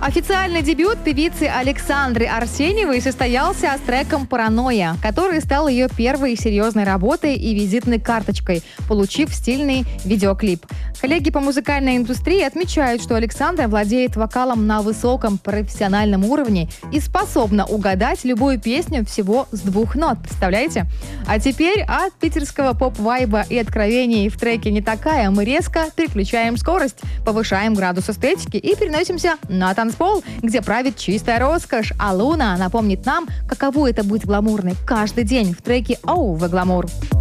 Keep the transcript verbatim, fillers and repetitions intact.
Официальный дебют певицы Александры Арсеньевой состоялся с треком «Паранойя», который стал ее первой серьезной работой и визитной карточкой, получив стильный видеоклип. Коллеги по музыкальной индустрии отмечают, что Александра владеет вокалом на высоком профессиональном уровне и способна угадать любую песню всего с двух нот. Представляете? А теперь от питерского поп-вайба и откровений в треке «Не такая» мы резко переключаем скорость, повышаем градус эстетики и переносимся на танцпол, где правит чистая роскошь. А Луна напомнит нам, каково это быть гламурной каждый день в треке «Оу, вы гламур».